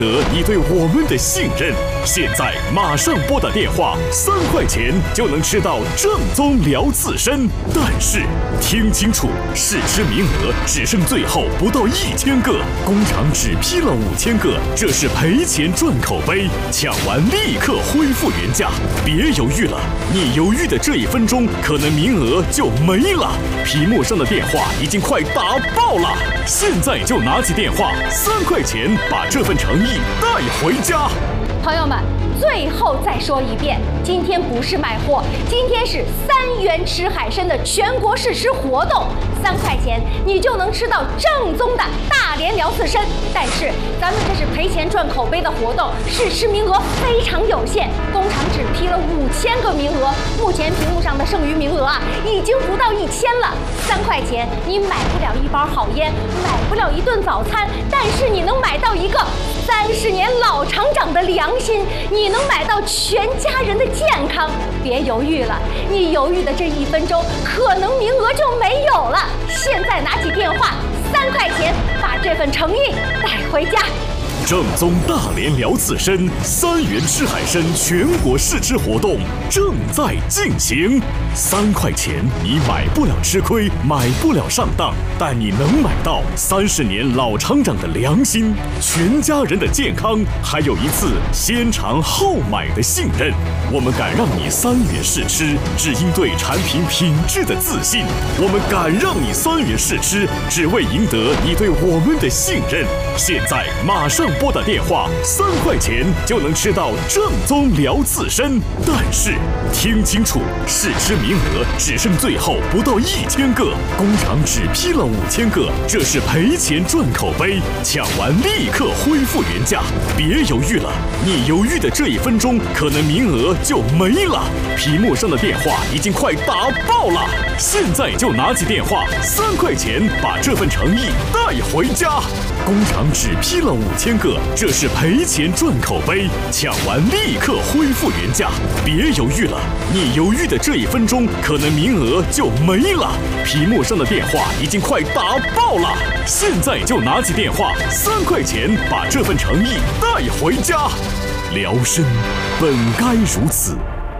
得你对我们的信任。现在马上拨打电话，3块钱就能吃到正宗聊自身。但是听清楚，试吃名额只剩最后不到1000个，工厂只批了5000个，这是赔钱赚口碑，抢完立刻恢复原价。别犹豫了，你犹豫的这1分钟，可能名额就没了。屏幕上的电话已经快打爆了，现在就拿起电话，3块钱把这份诚意带回家。 朋友们，最后再说一遍，今天不是卖货，今天是3元吃海参的全国试吃活动，3块钱你就能吃到正宗的大连辽刺身。但是咱们这是赔钱赚口碑的活动，试吃名额非常有限，工厂只批了5000个名额，目前屏幕上的剩余名额已经不到1000了。3块钱你买不了1包好烟，买不了1顿早餐，但是你能买到一个30年老厂长的良心，你能买到全家人的健康。别犹豫了，你犹豫的这1分钟，可能名额就没有了。现在拿起电话，3块钱把这份诚意带回家。 正宗大连辽刺身3元吃海参全国试吃活动正在进行。3块钱你买不了吃亏，买不了上当，但你能买到30年老厂长的良心，全家人的健康，还有一次先尝后买的信任。我们敢让你3元试吃，只因对产品品质的自信。我们敢让你3元试吃，只为赢得你对我们的信任。现在马上拨打电话，3块钱就能吃到正宗辽刺身。但是听清楚，试吃名额只剩最后不到1000个，工厂只批了5000个，这是赔钱赚口碑，抢完立刻恢复原价。别犹豫了，你犹豫的这1分钟，可能名额就没了。屏幕上的电话已经快打爆了，现在就拿起电话，3块钱把这份诚意带回家。工厂只批了5000个，这是赔钱赚口碑，抢完立刻恢复原价。别犹豫了，你犹豫的这1分钟，可能名额就没了。屏幕上的电话已经快打爆了，现在就拿起电话，3块钱把这份诚意带回家。辽参本该如此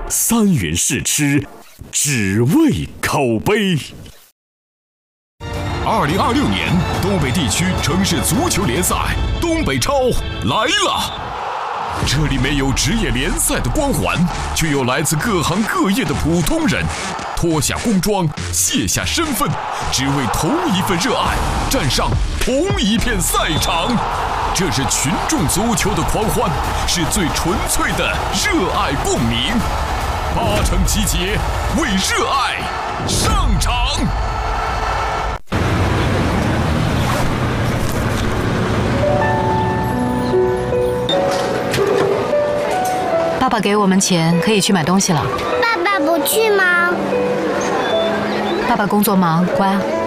，3元试吃，只为口碑。 2026年东北地区城市足球联赛东北超来了，这里没有职业联赛的光环，却有来自各行各业的普通人，脱下工装，卸下身份，只为同一份热爱，站上同一片赛场。这是群众足球的狂欢，是最纯粹的热爱共鸣。8成集结，为热爱上场。 爸爸给我们钱，可以去买东西了。 爸爸不去吗？ 爸爸工作忙，乖啊。